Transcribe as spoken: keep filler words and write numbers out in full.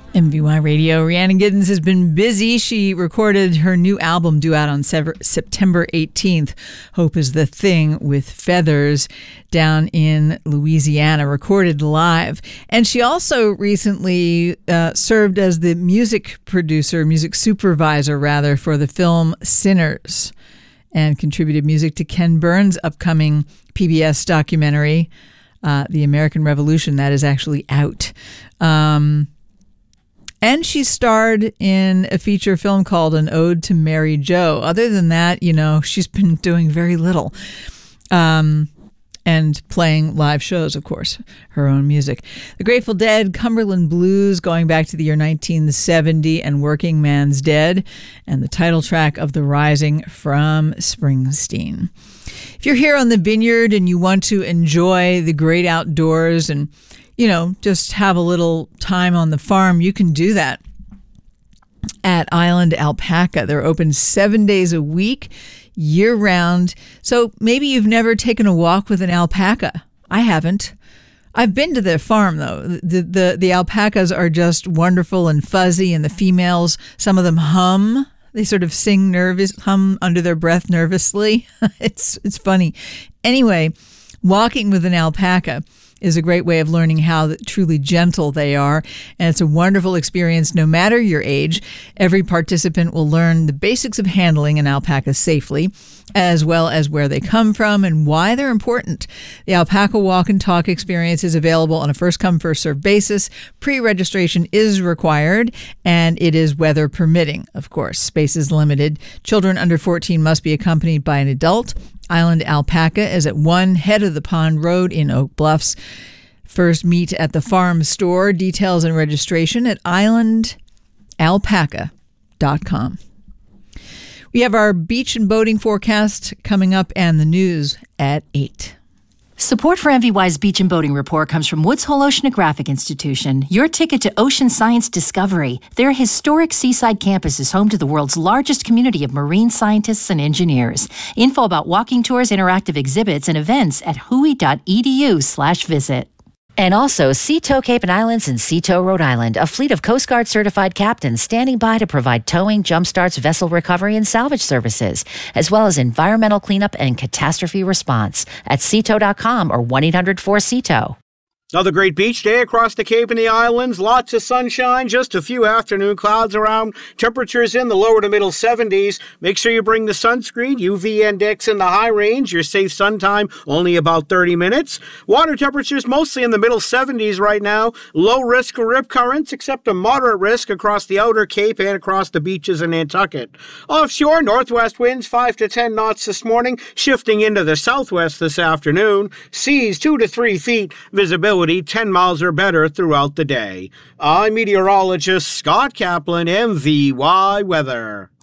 M V Y Radio. Rhiannon Giddens has been busy. She recorded her new album due out on September eighteenth. Hope is the Thing with Feathers down in Louisiana, recorded live. And she also recently uh, served as the music producer, music supervisor rather, for the film Sinners, and contributed music to Ken Burns' upcoming P B S documentary, uh, The American Revolution, that is actually out. Um, And she starred in a feature film called An Ode to Mary Jo. Other than that, you know, she's been doing very little. Um, and playing live shows, of course, her own music. The Grateful Dead, Cumberland Blues, going back to the year nineteen seventy, and Working Man's Dead, and the title track of The Rising from Springsteen. If you're here on the Vineyard and you want to enjoy the great outdoors and, you know, just have a little time on the farm, you can do that at Island Alpaca. They're open seven days a week, year round. So maybe you've never taken a walk with an alpaca. I haven't. I've been to their farm, though. The, the, the alpacas are just wonderful and fuzzy, and the females, some of them hum. They sort of sing nervous, hum under their breath nervously. it's, it's funny. Anyway, walking with an alpaca is a great way of learning how truly gentle they are. And it's a wonderful experience no matter your age. Every participant will learn the basics of handling an alpaca safely, as well as where they come from and why they're important. The Alpaca Walk and Talk experience is available on a first-come, first-served basis. Pre-registration is required, and it is weather permitting, of course. Space is limited. Children under fourteen must be accompanied by an adult. Island Alpaca is at one Head of the Pond Road in Oak Bluffs. First meet at the farm store. Details and registration at island alpaca dot com. We have our beach and boating forecast coming up and the news at eight. Support for M V Y's Beach and Boating Report comes from Woods Hole Oceanographic Institution, your ticket to ocean science discovery. Their historic seaside campus is home to the world's largest community of marine scientists and engineers. Info about walking tours, interactive exhibits, and events at hui dot e d u slash visit. And also Sea Tow Cape and Islands and Sea Tow Rhode Island, a fleet of Coast Guard certified captains standing by to provide towing, jumpstarts, vessel recovery, and salvage services, as well as environmental cleanup and catastrophe response at sea tow dot com or one eight hundred four C T O W. Another great beach day across the Cape and the Islands. Lots of sunshine, just a few afternoon clouds around. Temperatures in the lower to middle seventies. Make sure you bring the sunscreen. U V index in the high range. Your safe sun time only about thirty minutes. Water temperatures mostly in the middle seventies right now. Low risk for rip currents, except a moderate risk across the outer Cape and across the beaches in Nantucket. Offshore, northwest winds five to ten knots this morning, shifting into the southwest this afternoon. Seas two to three feet. Visibility ten miles or better throughout the day. I'm meteorologist Scott Kaplan, M V Y Weather.